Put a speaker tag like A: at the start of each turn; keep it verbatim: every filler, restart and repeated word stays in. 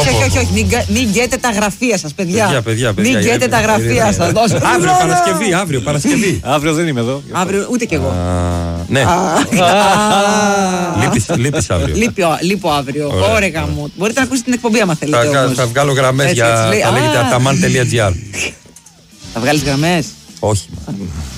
A: Όχι, όχι, όχι, όχι. Μην, μην γκέτε τα γραφεία σας, παιδιά.
B: Παιδιά, παιδιά, παιδιά.
A: Μην γκέτε τα γραφεία σας.
B: Αύριο Παρασκευή, αύριο Παρασκευή.
C: Αύριο δεν είμαι εδώ.
A: Αύριο ούτε κι εγώ.
B: Ναι. Λείπεις αύριο.
A: Λείπω αύριο. Ωρεγα μου. Μπορείτε να ακούσετε την εκπομπή άμα θέλετε.
B: Θα βγάλω γραμμές για. Θα λέγεται ataman τελεία gr.
A: Θα βγάλεις γραμμές?
B: Όχι.